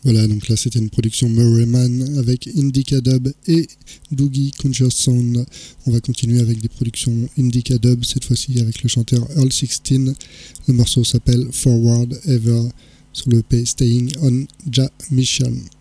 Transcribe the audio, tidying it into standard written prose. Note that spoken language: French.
Voilà, donc là c'était une production Murrayman avec Indica Dub et Doogie Conscious Sound. On va continuer avec des productions Indica Dub, cette fois-ci avec le chanteur Earl 16. Le morceau s'appelle Forward Ever sur le EP Staying on Ja Mission.